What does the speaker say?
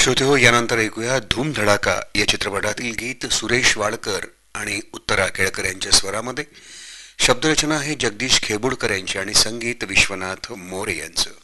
श्रोते हो, यानंतर ऐकूया धूम धडाका या चित्रपटातील गीत सुरेश वाडकर आणि उत्तरा केळकर यांच्या स्वरामध्ये. शब्दरचना आहे जगदीश खेबुडकर यांची आणि संगीत विश्वनाथ मोरे यांचं.